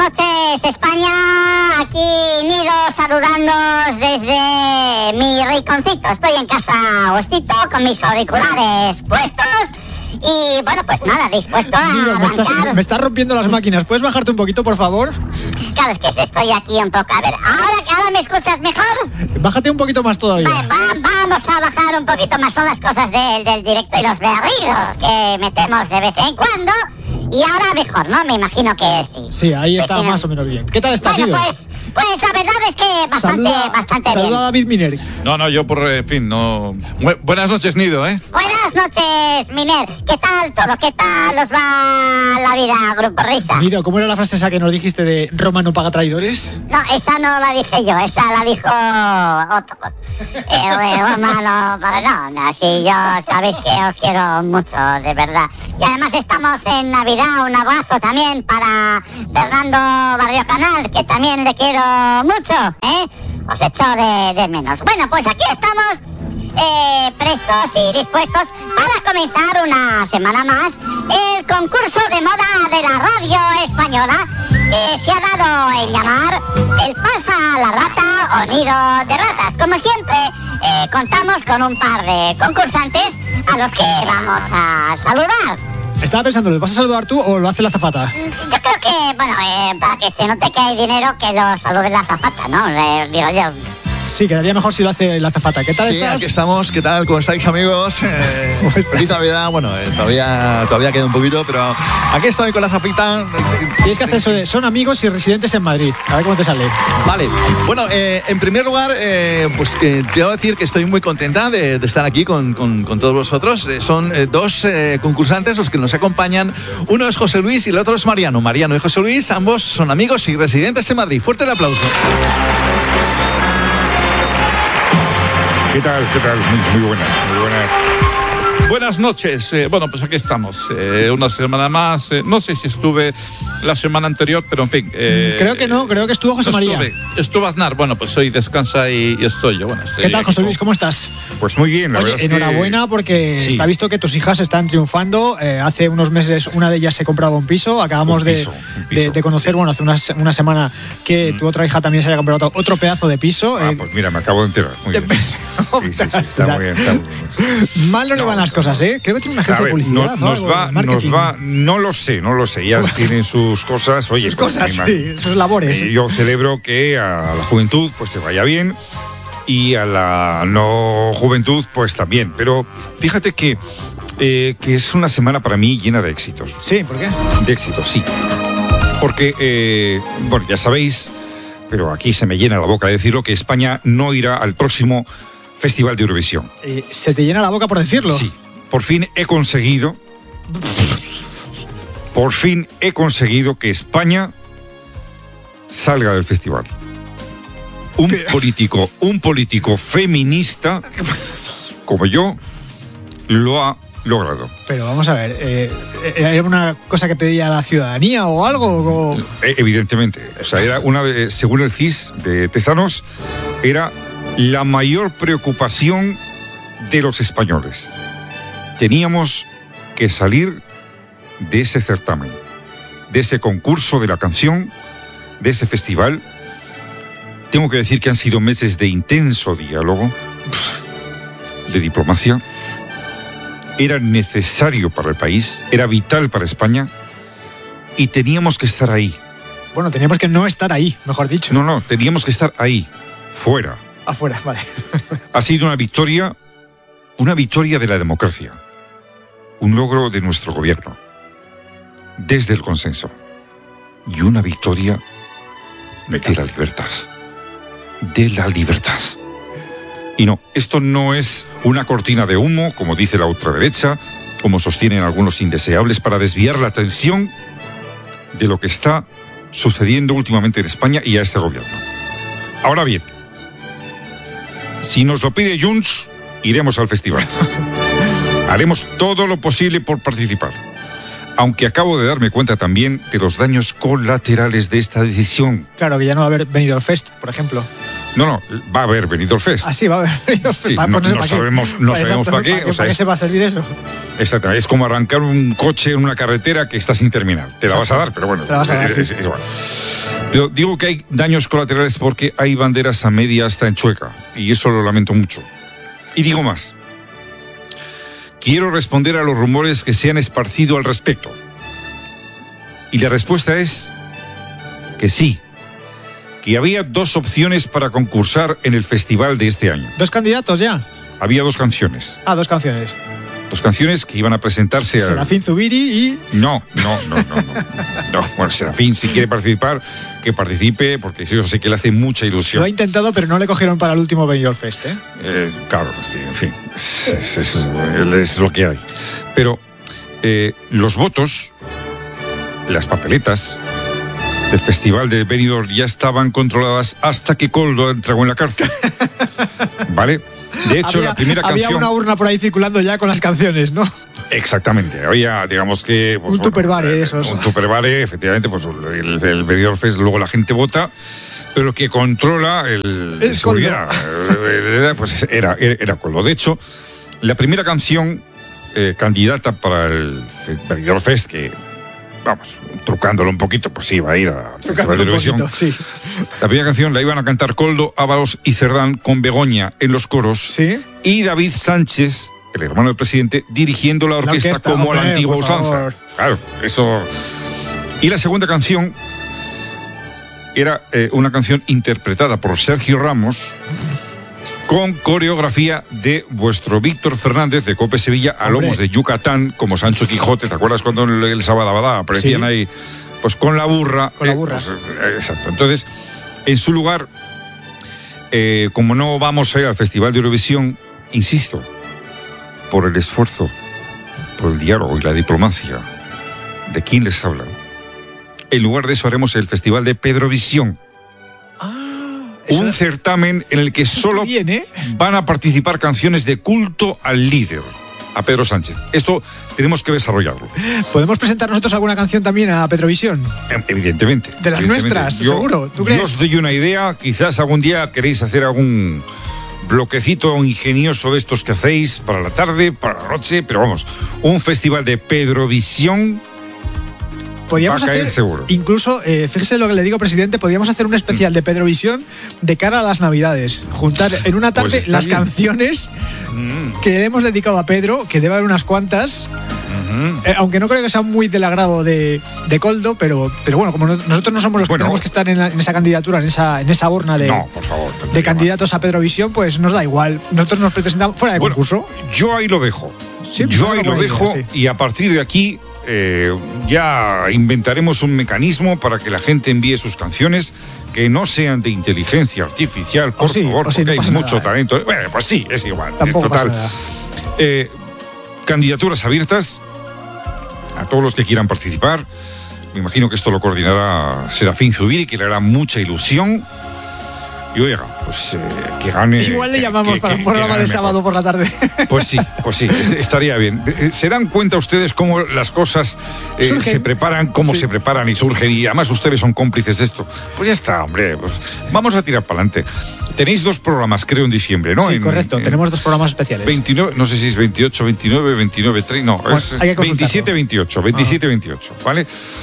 noches, España. Aquí Nido saludándoos desde mi rinconcito. Estoy en casa Agustito con mis auriculares puestos. Y bueno, pues nada, dispuesto a Nido, me estás rompiendo las máquinas. ¿Puedes bajarte un poquito, por favor? Claro, es que estoy aquí un poco. A ver, ¿ahora me escuchas mejor? Bájate un poquito más todavía. Vamos a bajar un poquito más. Son las cosas del directo y los berridos que metemos de vez en cuando. Y ahora mejor, ¿no? Me imagino que sí. Sí, ahí está más o menos bien. ¿Qué tal estás, Nido? Pues la verdad es que bastante bien. Saluda a David Miner. No, yo por fin, no... Buenas noches, Nido, ¿eh? Buenas noches, Miner. ¿Qué tal todo? ¿Qué tal os va la vida, Grupo Risa? Nido, ¿cómo era la frase esa que nos dijiste de Roma no paga traidores? No, esa no la dije yo, esa la dijo otro. Roma no paga... No, sí, yo sabéis que os quiero mucho, de verdad. Y además estamos en Navidad. Un abrazo también para Fernando Barrio Canal, que también le quiero mucho, ¿eh? Os echo de menos. Bueno, pues aquí estamos prestos y dispuestos para comenzar una semana más el concurso de moda de la radio española que se ha dado en llamar el Pasa la Rata o Nido de Ratas. Como siempre, contamos con un par de concursantes a los que vamos a saludar. Estaba pensando, ¿le vas a saludar tú o lo hace la azafata? Yo creo que, bueno, para que se note que hay dinero, que lo salude la azafata, ¿no? Digo yo. Sí, quedaría mejor si lo hace la azafata. ¿Qué tal estás? Sí, aquí estamos. ¿Qué tal? ¿Cómo estáis, amigos? Feliz Navidad. Bueno, todavía queda un poquito, pero aquí estoy con la azafita. Tienes que hacer eso de son amigos y residentes en Madrid. A ver cómo te sale. Vale. Bueno, en primer lugar, pues te voy a decir que estoy muy contenta de estar aquí con todos vosotros. Son dos concursantes los que nos acompañan. Uno es José Luis y el otro es Mariano. Mariano y José Luis, ambos son amigos y residentes en Madrid. Fuerte el aplauso. ¿Qué tal? Muy buenas. Buenas noches. Bueno, pues aquí estamos. Una semana más. No sé si estuve la semana anterior, pero en fin. Creo que no, creo que estuvo José María. Estuvo Aznar. Bueno, pues hoy descansa y estoy yo. Bueno, ¿qué tal, José Luis? ¿Cómo estás? Pues muy bien, la verdad. Oye, enhorabuena porque sí. Está visto que tus hijas están triunfando. Hace unos meses una de ellas se compraba un piso. Acabamos de conocer, bueno, hace una semana que tu otra hija también se había comprado otro pedazo de piso. Pues mira, me acabo de enterar. Muy bien. Sí, está muy bien. Mal no le van las cosas, ¿eh? Creo que tiene una agencia de publicidad. Nos va, no lo sé. Ya tienen sus cosas. Oye, sus cosas, sí, sus labores. Yo celebro que a la juventud pues te vaya bien y a la no juventud pues también. Pero fíjate que es una semana para mí llena de éxitos. Sí, ¿por qué? De éxitos, sí. Porque, bueno, ya sabéis, pero aquí se me llena la boca de decirlo, que España no irá al próximo Festival de Eurovisión. ¿Se te llena la boca por decirlo? Sí. Por fin he conseguido que España salga del festival. Un político feminista como yo lo ha logrado. Pero vamos a ver, ¿era una cosa que pedía la ciudadanía o algo? Evidentemente. O sea, era según el CIS de Tezanos, era la mayor preocupación de los españoles. Teníamos que salir de ese certamen, de ese concurso de la canción, de ese festival. Tengo que decir que han sido meses de intenso diálogo, de diplomacia. Era necesario para el país, era vital para España y teníamos que estar ahí. Bueno, teníamos que no estar ahí, mejor dicho. No, teníamos que estar ahí, fuera. Afuera, vale. Ha sido una victoria de la democracia. Un logro de nuestro gobierno, desde el consenso, y una victoria de la libertad. Y no, esto no es una cortina de humo, como dice la ultraderecha, como sostienen algunos indeseables, para desviar la atención de lo que está sucediendo últimamente en España y a este gobierno. Ahora bien, si nos lo pide Junts, iremos al festival. Haremos todo lo posible por participar. Aunque acabo de darme cuenta también de los daños colaterales de esta decisión. Claro, que ya no va a haber venido al Fest, por ejemplo. No, va a haber Benidorm Fest. Ah, sí, va a haber Benidorm Fest. Sí, no sabemos para qué. ¿Para qué se va a servir eso? Exactamente, es como arrancar un coche en una carretera que está sin terminar. Te la vas a dar, pero bueno. Te la vas a dar, sí. Es igual. Pero digo que hay daños colaterales porque hay banderas a media hasta en Chueca, y eso lo lamento mucho. Y digo más. Quiero responder a los rumores que se han esparcido al respecto. Y la respuesta es que sí. Que había 2 opciones para concursar en el festival de este año. 2 candidatos ya. Había 2 canciones. 2 canciones. 2 canciones que iban a presentarse a... Serafín Zubiri y... No. Bueno, Serafín, si quiere participar, que participe, porque yo sé que le hace mucha ilusión. Lo ha intentado, pero no le cogieron para el último Benidorm Fest, ¿eh? Claro, es que, en fin, es lo que hay. Pero los votos, las papeletas del festival de Benidorm ya estaban controladas hasta que Koldo entró en la cárcel. ¿Vale? De hecho, la primera canción... Había una urna por ahí circulando ya con las canciones, ¿no? Exactamente. Había, digamos que... Pues, un tupperware, esos. Un tupperware, efectivamente, pues el Benidorm Fest, luego la gente vota, pero que controla el seguridad. Pues era Koldo. De hecho, la primera canción candidata para el Benidorm Fest, que, vamos, trucándolo un poquito, pues iba a ir al Festival de Eurovisión. Sí. La primera canción la iban a cantar Koldo, Ábalos y Cerdán con Begoña en los coros. Sí. Y David Sánchez, el hermano del presidente, dirigiendo la orquesta como a la antigua usanza. Claro, eso. Y la segunda canción era una canción interpretada por Sergio Ramos con coreografía de vuestro Víctor Fernández de Cope Sevilla a lomos de Yucatán, como Sancho Quijote. ¿Te acuerdas cuando el Sabadabadá aparecían ahí? Pues con la burra. Con la burra. Pues, exacto. Entonces, en su lugar, como no vamos a ir al Festival de Eurovisión, insisto, por el esfuerzo, por el diálogo y la diplomacia de quien les habla, en lugar de eso haremos el Festival de Pedrovisión. Un certamen en el que solo van a participar canciones de culto al líder, a Pedro Sánchez. Esto tenemos que desarrollarlo. ¿Podemos presentar nosotros alguna canción también a Petrovisión? Evidentemente. De las nuestras, seguro. ¿Tú crees? Yo os doy una idea. Quizás algún día queréis hacer algún bloquecito ingenioso de estos que hacéis para la tarde, para la noche, pero vamos, un festival de Pedrovisión. Podríamos hacer, seguro. Incluso, fíjese lo que le digo, presidente, podríamos hacer un especial de Pedrovisión de cara a las Navidades. Juntar en una tarde pues las canciones que le hemos dedicado a Pedro, que debe haber unas cuantas. Aunque no creo que sea muy del agrado de Koldo, pero bueno, como nosotros no somos los que tenemos que estar en esa candidatura, en esa urna de, por favor, de candidatos a Pedrovisión, pues nos da igual. Nosotros nos presentamos fuera de concurso. Yo ahí lo dejo. Sí, yo ahí lo dejo y a partir de aquí ya inventaremos un mecanismo para que la gente envíe sus canciones que no sean de inteligencia artificial, por favor, porque no hay mucho talento. Bueno, pues sí, es igual. Tampoco total. Pasa nada. Candidaturas abiertas a todos los que quieran participar. Me imagino que esto lo coordinará Serafín Zubiri, que le hará mucha ilusión. Y oiga, pues que gane. Igual le llamamos para un programa de sábado por la tarde. Pues sí, estaría bien. ¿Se dan cuenta ustedes cómo las cosas se preparan, se preparan y surgen? Y además ustedes son cómplices de esto. Pues ya está, hombre, pues vamos a tirar para adelante. Tenéis 2 programas, creo, en diciembre, ¿no? Sí, correcto, tenemos 2 programas especiales. 29, no sé si es 28, 29, 29, 30, no, bueno, es 27, 28, 27, 28, ¿vale?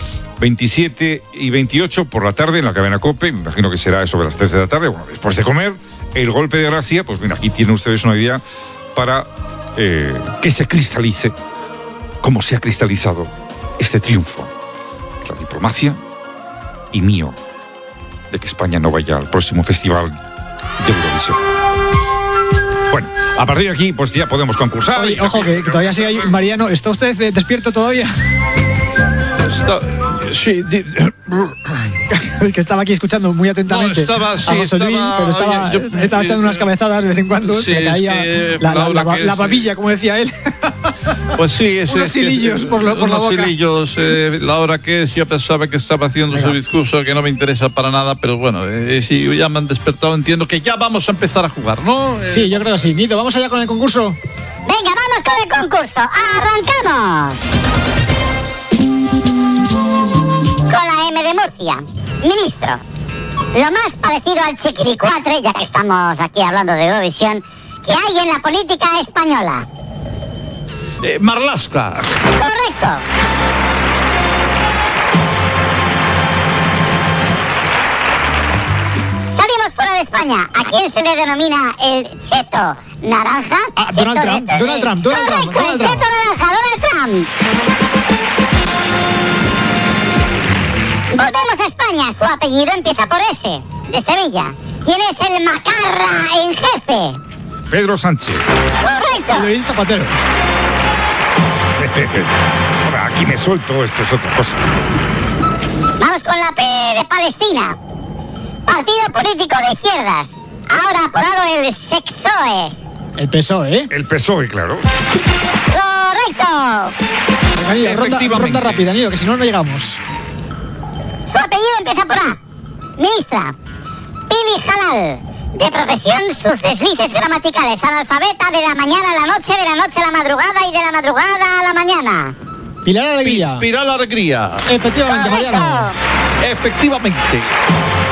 27 y 28 por la tarde en la cadena COPE, me imagino que será sobre las 3 de la tarde, bueno, después de comer, el golpe de gracia, pues mira, aquí tienen ustedes una idea para que se cristalice, como se ha cristalizado este triunfo, la diplomacia y mío, de que España no vaya al próximo festival de Eurovisión. Bueno, a partir de aquí, pues ya podemos concursar. Oye, ojo, que todavía sigue ahí. Mariano, ¿está usted despierto todavía? Sí, que estaba aquí escuchando muy atentamente a José Luis, pero estaba echando unas cabezadas de vez en cuando, se le caía la papilla, como decía él. Pues sí, unos hilillos por la boca. Hilillos, la hora que es, yo pensaba que estaba haciendo su discurso, que no me interesa para nada, pero bueno, si ya me han despertado, entiendo que ya vamos a empezar a jugar, ¿no? Sí, yo creo que sí. Nito, ¿vamos allá con el concurso? Venga, vamos con el concurso. ¡Arrancamos! Con la M de Murcia. Ministro. lo más parecido al chiquilicuatre, ya que estamos aquí hablando de Eurovisión, que hay en la política española? Marlaska. Correcto. Salimos fuera de España. ¿A quién se le denomina el cheto naranja? Donald Trump. Correcto, el cheto naranja, Donald Trump. Volvemos a España. Su apellido empieza por S, de Sevilla. ¿Quién es el macarra en jefe? Pedro Sánchez. Correcto. Luis Zapatero. Ahora, aquí me suelto, esto es otra cosa. Vamos con la P de Palestina. Partido político de izquierdas, ahora apodado el Sexoe. El PSOE, El PSOE, claro. Correcto. Ronda rápida, Nido, que si no, no llegamos. Su apellido empieza por A. Ministra Pili Halal. De profesión, sus deslices gramaticales. Analfabeta, de la mañana a la noche, de la noche a la madrugada y de la madrugada a la mañana. Pilar Alegría. Pilar Alegría. Efectivamente, Correcto. Mariano. Efectivamente.